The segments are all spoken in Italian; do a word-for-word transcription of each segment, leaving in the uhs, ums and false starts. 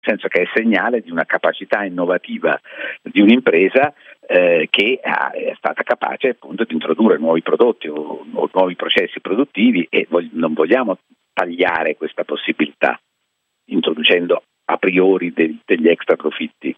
nel senso che è segnale di una capacità innovativa di un'impresa eh, che ha, è stata capace appunto di introdurre nuovi prodotti o, o nuovi processi produttivi, e vog- non vogliamo tagliare questa possibilità introducendo a priori de- degli extra profitti.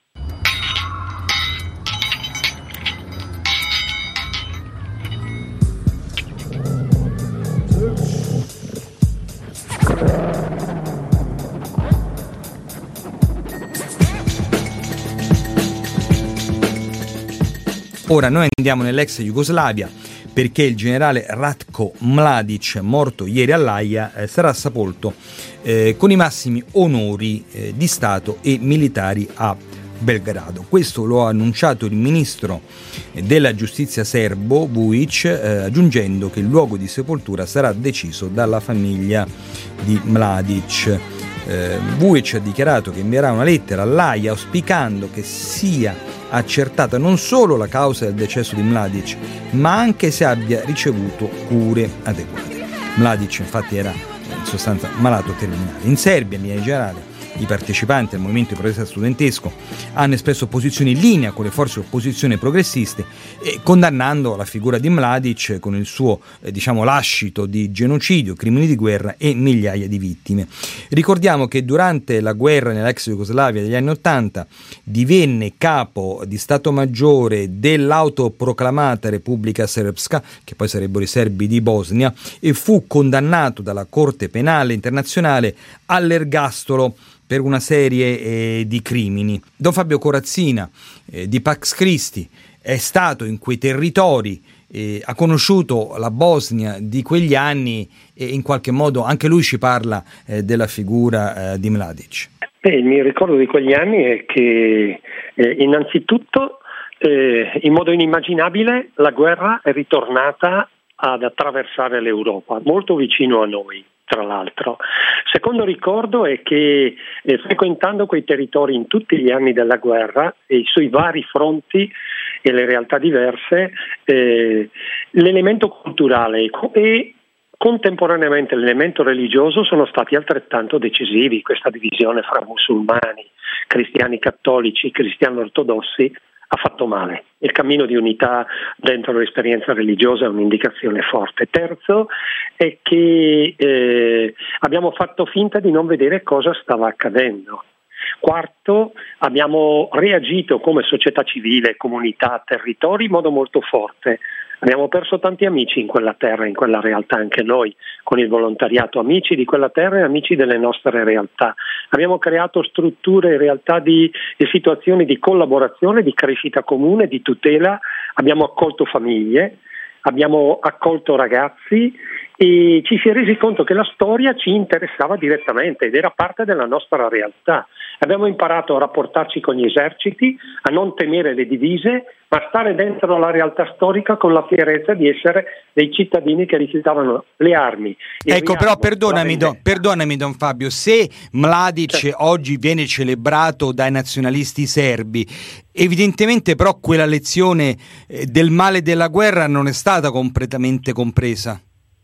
Ora noi andiamo nell'ex Jugoslavia, perché il generale Ratko Mladic, morto ieri all'Aia, eh, sarà sepolto eh, con i massimi onori eh, di Stato e militari a Belgrado. Questo lo ha annunciato il ministro della giustizia serbo Vujic, eh, aggiungendo che il luogo di sepoltura sarà deciso dalla famiglia di Mladic. Eh, Vujic ha dichiarato che invierà una lettera all'Aia auspicando che sia accertata non solo la causa del decesso di Mladic, ma anche se abbia ricevuto cure adeguate. Mladic infatti era in sostanza malato terminale. In Serbia, in linea generale, i partecipanti al movimento di protesta studentesco hanno espresso posizioni in linea con le forze di opposizione progressiste, eh, condannando la figura di Mladic con il suo eh, diciamo lascito di genocidio, crimini di guerra e migliaia di vittime. Ricordiamo che durante la guerra nell'ex Jugoslavia degli anni Ottanta divenne capo di Stato Maggiore dell'autoproclamata Repubblica Srpska, che poi sarebbero i serbi di Bosnia, e fu condannato dalla Corte Penale Internazionale all'ergastolo per una serie eh, di crimini. Don Fabio Corazzina eh, di Pax Christi è stato in quei territori, eh, ha conosciuto la Bosnia di quegli anni e in qualche modo anche lui ci parla eh, della figura eh, di Mladic. Beh, il mio ricordo di quegli anni è che eh, innanzitutto eh, in modo inimmaginabile la guerra è ritornata ad attraversare l'Europa, molto vicino a noi. Tra l'altro, secondo ricordo è che eh, frequentando quei territori in tutti gli anni della guerra e sui vari fronti e le realtà diverse, eh, l'elemento culturale e contemporaneamente l'elemento religioso sono stati altrettanto decisivi. Questa divisione fra musulmani, cristiani cattolici, cristiani ortodossi ha fatto male. Il cammino di unità dentro l'esperienza religiosa è un'indicazione forte. Terzo è che eh, abbiamo fatto finta di non vedere cosa stava accadendo. Quarto, abbiamo reagito come società civile, comunità, territori in modo molto forte. Abbiamo perso tanti amici in quella terra, in quella realtà, anche noi, con il volontariato, amici di quella terra e amici delle nostre realtà. Abbiamo creato strutture e realtà di, di situazioni di collaborazione, di crescita comune, di tutela. Abbiamo accolto famiglie, abbiamo accolto ragazzi e ci si è resi conto che la storia ci interessava direttamente ed era parte della nostra realtà. Abbiamo imparato a rapportarci con gli eserciti, a non temere le divise, ma a stare dentro la realtà storica con la fierezza di essere dei cittadini che rifiutavano le armi. Ecco, però perdonami don, perdonami Don Fabio, se Mladic certo. oggi viene celebrato dai nazionalisti serbi, evidentemente però quella lezione del male della guerra non è stata completamente compresa.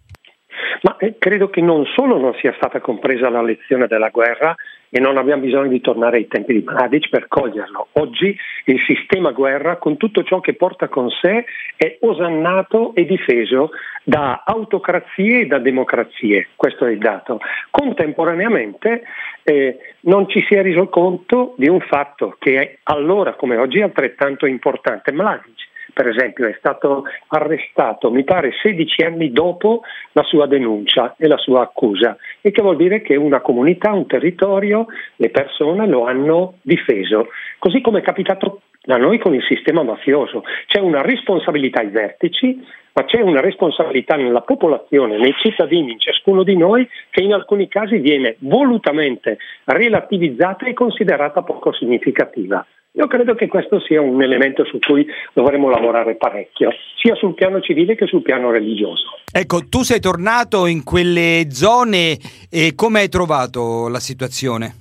Ma eh, credo che non solo non sia stata compresa la lezione della guerra e non abbiamo bisogno di tornare ai tempi di Mladic per coglierlo. Oggi il sistema guerra, con tutto ciò che porta con sé, è osannato e difeso da autocrazie e da democrazie. Questo è il dato. Contemporaneamente eh, non ci si è reso conto di un fatto che è allora come oggi altrettanto importante. Mladic, per esempio, è stato arrestato, mi pare, sedici anni dopo la sua denuncia e la sua accusa, e che vuol dire che una comunità, un territorio, le persone lo hanno difeso, così come è capitato da noi con il sistema mafioso. C'è una responsabilità ai vertici, ma c'è una responsabilità nella popolazione, nei cittadini, in ciascuno di noi, che in alcuni casi viene volutamente relativizzata e considerata poco significativa. Io credo che questo sia un elemento su cui dovremmo lavorare parecchio, sia sul piano civile che sul piano religioso. Ecco, tu sei tornato in quelle zone e come hai trovato la situazione?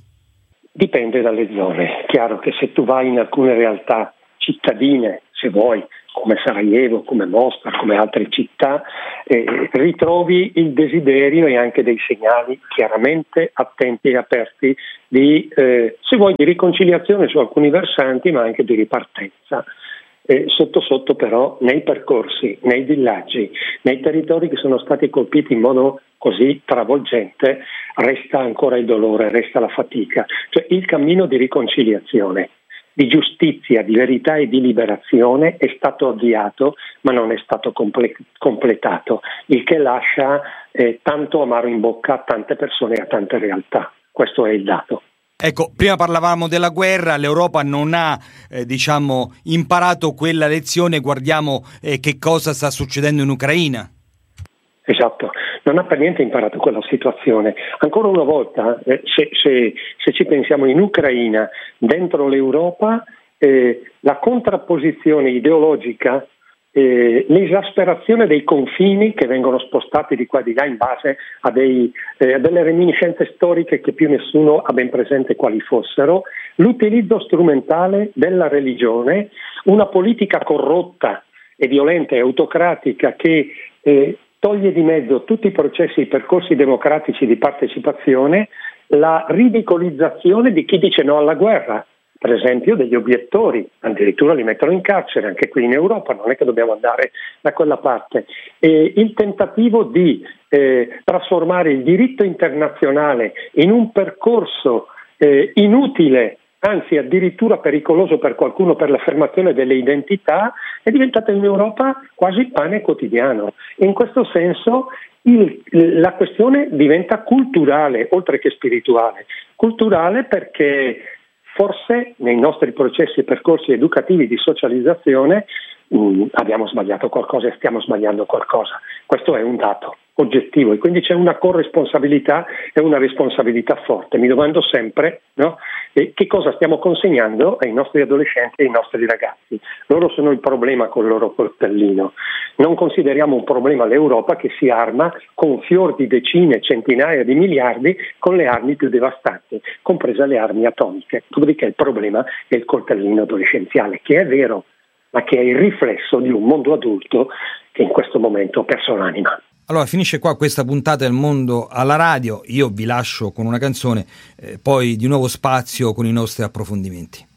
Dipende dalle zone. Chiaro che se tu vai in alcune realtà cittadine, se vuoi, come Sarajevo, come Mostar, come altre città, eh, ritrovi il desiderio e anche dei segnali chiaramente attenti e aperti di, eh, se vuoi, di riconciliazione su alcuni versanti, ma anche di ripartenza. Eh, sotto sotto però nei percorsi, nei villaggi, nei territori che sono stati colpiti in modo così travolgente, resta ancora il dolore, resta la fatica. Cioè il cammino di riconciliazione, di giustizia, di verità e di liberazione è stato avviato, ma non è stato comple- completato, il che lascia eh, tanto amaro in bocca a tante persone e a tante realtà. Questo è il dato. Ecco, prima parlavamo della guerra, l'Europa non ha eh, diciamo imparato quella lezione, guardiamo eh, che cosa sta succedendo in Ucraina. Esatto, non ha per niente imparato quella situazione. Ancora una volta, eh, se, se, se ci pensiamo in Ucraina, dentro l'Europa, eh, la contrapposizione ideologica, eh, l'esasperazione dei confini che vengono spostati di qua e di là in base a, dei, eh, a delle reminiscenze storiche che più nessuno ha ben presente quali fossero, l'utilizzo strumentale della religione, una politica corrotta e violenta e autocratica che eh, toglie di mezzo tutti i processi e i percorsi democratici di partecipazione, la ridicolizzazione di chi dice no alla guerra, per esempio degli obiettori, addirittura li mettono in carcere anche qui in Europa, non è che dobbiamo andare da quella parte, e il tentativo di eh, trasformare il diritto internazionale in un percorso eh, inutile, anzi addirittura pericoloso per qualcuno per l'affermazione delle identità, è diventata in Europa quasi pane quotidiano. In questo senso il, la questione diventa culturale, oltre che spirituale. Culturale perché forse nei nostri processi e percorsi educativi di socializzazione mh, abbiamo sbagliato qualcosa e stiamo sbagliando qualcosa. Questo è un dato oggettivo e quindi c'è una corresponsabilità e una responsabilità forte. Mi domando sempre, no? E che cosa stiamo consegnando ai nostri adolescenti e ai nostri ragazzi. Loro sono il problema col loro coltellino. Non consideriamo un problema l'Europa che si arma con fior di decine, centinaia di miliardi con le armi più devastanti, comprese le armi atomiche. Dopodiché il problema è il coltellino adolescenziale, che è vero, ma che è il riflesso di un mondo adulto che in questo momento ha perso l'anima. Allora finisce qua questa puntata del Mondo alla Radio, io vi lascio con una canzone, eh, poi di nuovo spazio con i nostri approfondimenti.